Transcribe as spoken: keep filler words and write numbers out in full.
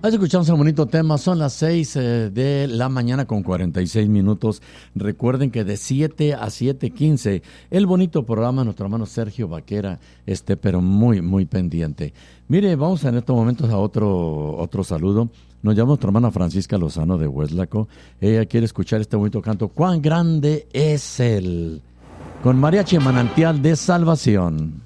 Ahí escuchamos un bonito tema, son las seis eh, de la mañana con cuarenta y seis minutos. Recuerden que de siete a siete quince, el bonito programa, nuestro hermano Sergio Vaquera, esté pero muy, muy pendiente. Mire, vamos en estos momentos a otro, otro saludo. Nos llama nuestra hermana Francisca Lozano de Hueslaco. Ella quiere escuchar este bonito canto, ¿Cuán grande es Él? Con Mariachi Manantial de Salvación.